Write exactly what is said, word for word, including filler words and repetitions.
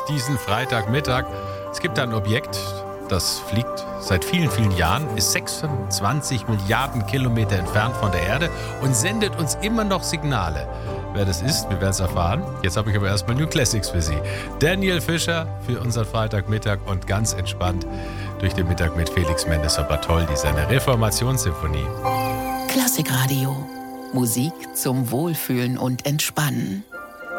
diesen Freitagmittag. Es gibt ein Objekt, das fliegt seit vielen, vielen Jahren, ist sechsundzwanzig Milliarden Kilometer entfernt von der Erde und sendet uns immer noch Signale. Wer das ist, wir werden es erfahren. Jetzt habe ich aber erstmal New Classics für Sie. Daniel Fischer für unseren Freitagmittag und ganz entspannt durch den Mittag mit Felix Mendelssohn-Bartholdy, seine Reformationssymphonie. Klassikradio. Musik zum Wohlfühlen und Entspannen.